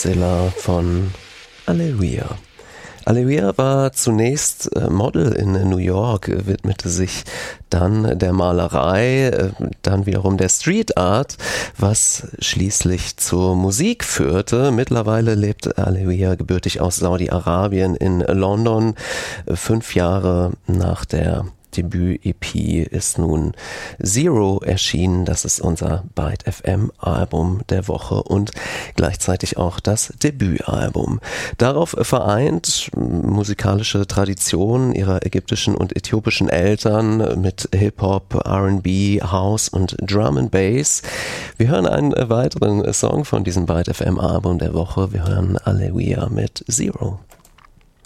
Bestseller von Aleluia. Aleluia war zunächst Model in New York, widmete sich dann der Malerei, dann wiederum der Street Art, was schließlich zur Musik führte. Mittlerweile lebt Aleluia gebürtig aus Saudi-Arabien in London. 5 Jahre nach der Debüt-EP ist nun Zero erschienen. Das ist unser Byte FM Album der Woche und gleichzeitig auch das Debütalbum. Darauf vereint musikalische Tradition ihrer ägyptischen und äthiopischen Eltern mit Hip-Hop, R&B, House und Drum and Bass. Wir hören einen weiteren Song von diesem Byte FM Album der Woche. Wir hören Aleluia mit Zero.